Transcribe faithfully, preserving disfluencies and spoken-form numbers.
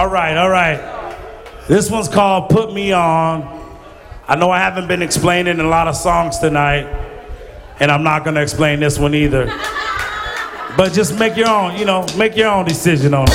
All right, all right. This one's called Put Me On. I know I haven't been explaining a lot of songs tonight, and I'm not going to explain this one either. But just make your own, you know, make your own decision on it.